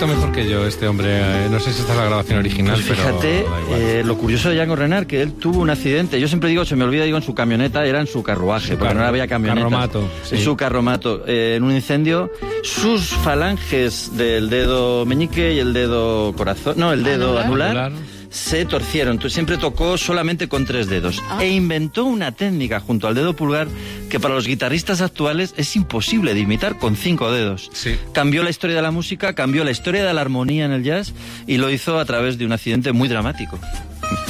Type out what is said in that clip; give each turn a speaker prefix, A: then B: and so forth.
A: poquito mejor que yo este hombre. No sé si esta es la grabación original,
B: pues fíjate,
A: pero
B: lo curioso de Django Reinhardt, que él tuvo un accidente. Yo siempre digo, se me olvida, digo en su camioneta, era en su carruaje, porque no había camionetas.
A: Carromato, sí.
B: En su carromato. En un incendio, sus falanges del dedo meñique y el dedo corazón, no, el dedo anular se torcieron. Siempre tocó solamente con 3 dedos. E inventó una técnica junto al dedo pulgar que para los guitarristas actuales es imposible de imitar con 5 dedos.
A: Sí.
B: Cambió la historia de la música, cambió la historia de la armonía en el jazz y lo hizo a través de un accidente muy dramático.